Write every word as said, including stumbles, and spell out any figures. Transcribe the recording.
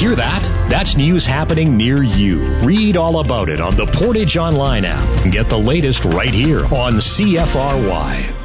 Hear that? That's news happening near you. Read all about it on the Portage Online app and get the latest right here on C F R Y.